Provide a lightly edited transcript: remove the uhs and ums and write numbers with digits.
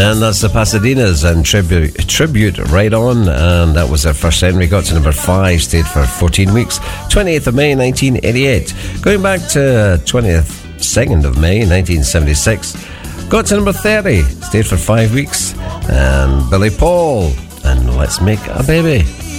And that's the Pasadenas and Tribute Right On, and that was their first entry. Got to number 5, stayed for 14 weeks, 28th of May 1988. Going back to 2nd of May 1976, got to number 30, stayed for 5 weeks, and Billy Paul and Let's Make a Baby.